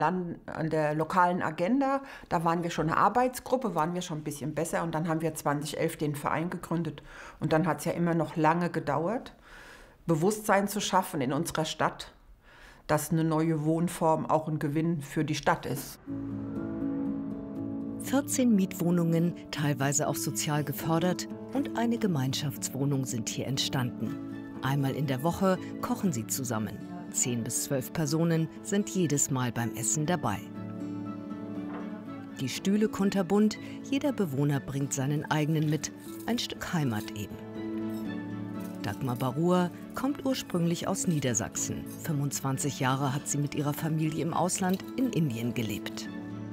Dann an der lokalen Agenda, da waren wir schon eine Arbeitsgruppe, waren wir schon ein bisschen besser und dann haben wir 2011 den Verein gegründet. Und dann hat es ja immer noch lange gedauert, Bewusstsein zu schaffen in unserer Stadt, dass eine neue Wohnform auch ein Gewinn für die Stadt ist. 14 Mietwohnungen, teilweise auch sozial gefördert, und eine Gemeinschaftswohnung sind hier entstanden. Einmal in der Woche kochen sie zusammen. 10 bis 12 Personen sind jedes Mal beim Essen dabei. Die Stühle kunterbunt, jeder Bewohner bringt seinen eigenen mit, ein Stück Heimat eben. Dagmar Barua kommt ursprünglich aus Niedersachsen. 25 Jahre hat sie mit ihrer Familie im Ausland in Indien gelebt.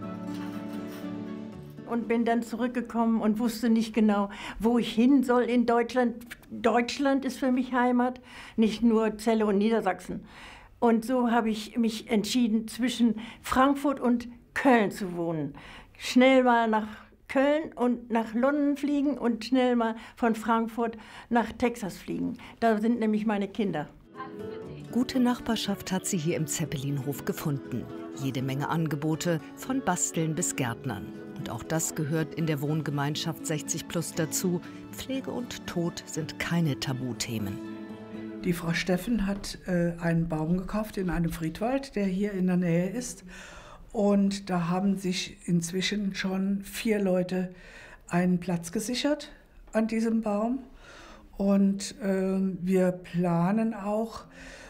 Und bin dann zurückgekommen und wusste nicht genau, wo ich hin soll in Deutschland. Deutschland ist für mich Heimat, nicht nur Celle und Niedersachsen. Und so habe ich mich entschieden, zwischen Frankfurt und Köln zu wohnen. Schnell mal nach Köln und nach London fliegen und schnell mal von Frankfurt nach Texas fliegen. Da sind nämlich meine Kinder. Gute Nachbarschaft hat sie hier im Zeppelinhof gefunden. Jede Menge Angebote, von Basteln bis Gärtnern. Und auch das gehört in der Wohngemeinschaft 60+ dazu. Pflege und Tod sind keine Tabuthemen. Die Frau Steffen hat einen Baum gekauft in einem Friedwald, der hier in der Nähe ist. Und da haben sich inzwischen schon 4 Leute einen Platz gesichert an diesem Baum. Und wir planen auch,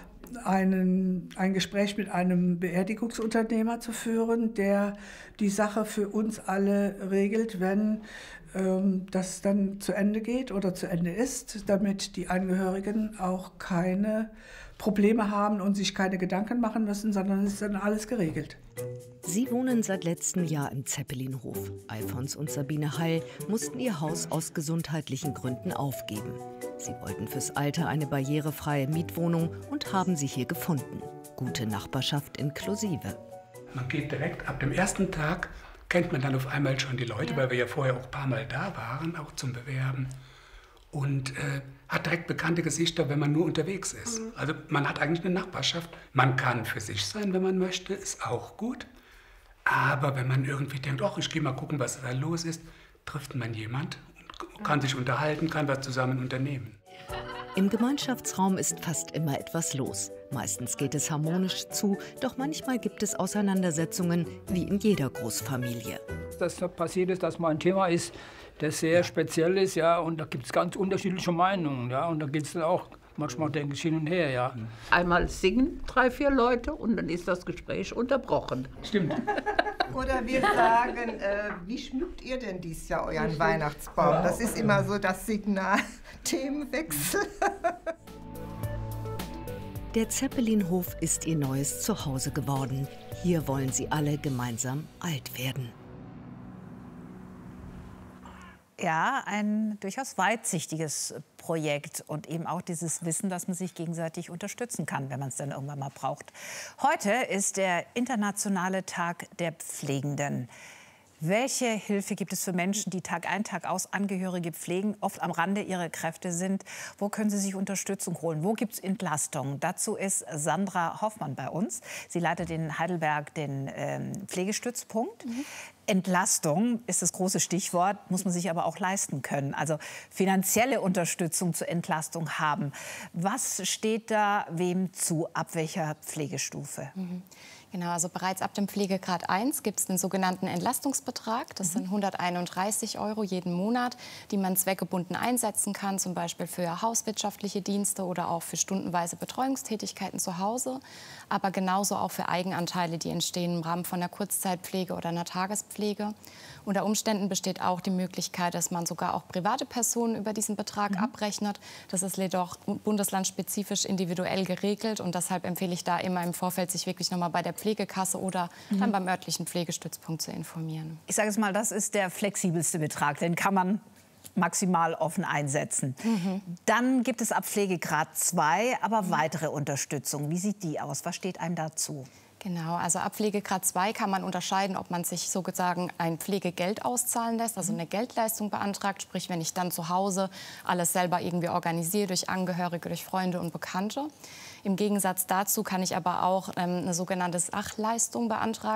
ein Gespräch mit einem Beerdigungsunternehmer zu führen, der die Sache für uns alle regelt, wenn das dann zu Ende geht oder zu Ende ist, damit die Angehörigen auch keine Probleme haben und sich keine Gedanken machen müssen, sondern es ist dann alles geregelt. Sie wohnen seit letztem Jahr im Zeppelinhof. Alfons und Sabine Heil mussten ihr Haus aus gesundheitlichen Gründen aufgeben. Sie wollten fürs Alter eine barrierefreie Mietwohnung und haben sie hier gefunden. Gute Nachbarschaft inklusive. Man geht direkt, ab dem ersten Tag kennt man dann auf einmal schon die Leute, weil wir ja vorher auch ein paar Mal da waren, auch zum Bewerben. Und hat direkt bekannte Gesichter, wenn man nur unterwegs ist. Also man hat eigentlich eine Nachbarschaft. Man kann für sich sein, wenn man möchte, ist auch gut. Aber wenn man irgendwie denkt, ach, ich gehe mal gucken, was da los ist, trifft man jemand und kann sich unterhalten, kann was zusammen unternehmen. Im Gemeinschaftsraum ist fast immer etwas los. Meistens geht es harmonisch zu, doch manchmal gibt es Auseinandersetzungen, wie in jeder Großfamilie. Dass da passiert ist, dass mal ein Thema ist, das sehr speziell ist, ja, und da gibt es ganz unterschiedliche Meinungen, ja, und da geht es dann auch manchmal, denke ich, hin und her, ja. Einmal singen 3, 4 Leute und dann ist das Gespräch unterbrochen. Stimmt. Oder wir sagen, wie schmückt ihr denn dieses Jahr euren Weihnachtsbaum? Das ist immer so das Signal, Themenwechsel. Der Zeppelinhof ist ihr neues Zuhause geworden. Hier wollen sie alle gemeinsam alt werden. Ja, ein durchaus weitsichtiges Projekt und eben auch dieses Wissen, dass man sich gegenseitig unterstützen kann, wenn man es dann irgendwann mal braucht. Heute ist der internationale Tag der Pflegenden. Welche Hilfe gibt es für Menschen, die Tag ein, Tag aus Angehörige pflegen, oft am Rande ihrer Kräfte sind? Wo können sie sich Unterstützung holen? Wo gibt es Entlastung? Dazu ist Sandra Hoffmann bei uns. Sie leitet in Heidelberg den Pflegestützpunkt. Entlastung ist das große Stichwort, muss man sich aber auch leisten können. Also finanzielle Unterstützung zur Entlastung haben. Was steht da wem zu, ab welcher Pflegestufe? Genau, also bereits ab dem Pflegegrad 1 gibt es den sogenannten Entlastungsbetrag. Das sind 131 € jeden Monat, die man zweckgebunden einsetzen kann, zum Beispiel für hauswirtschaftliche Dienste oder auch für stundenweise Betreuungstätigkeiten zu Hause, aber genauso auch für Eigenanteile, die entstehen im Rahmen von einer Kurzzeitpflege oder einer Tagespflege. Unter Umständen besteht auch die Möglichkeit, dass man sogar auch private Personen über diesen Betrag abrechnet. Das ist jedoch bundeslandspezifisch individuell geregelt und deshalb empfehle ich da immer im Vorfeld, sich wirklich noch mal bei der Pflegekasse oder dann beim örtlichen Pflegestützpunkt zu informieren. Ich sage es mal, das ist der flexibelste Betrag, den kann man maximal offen einsetzen. Dann gibt es ab Pflegegrad 2 aber weitere Unterstützung. Wie sieht die aus? Was steht einem dazu? Genau, also ab Pflegegrad 2 kann man unterscheiden, ob man sich sozusagen ein Pflegegeld auszahlen lässt, also eine Geldleistung beantragt, sprich, wenn ich dann zu Hause alles selber irgendwie organisiere, durch Angehörige, durch Freunde und Bekannte. Im Gegensatz dazu kann ich aber auch eine sogenannte Sachleistung beantragen.